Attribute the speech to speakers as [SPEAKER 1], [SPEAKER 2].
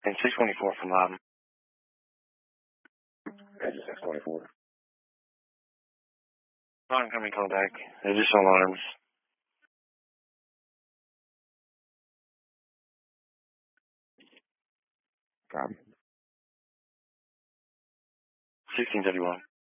[SPEAKER 1] And 624 from Loudon.
[SPEAKER 2] Engine 624.
[SPEAKER 1] Oncoming call back. Additional alarms.
[SPEAKER 2] Copy.
[SPEAKER 1] 1631.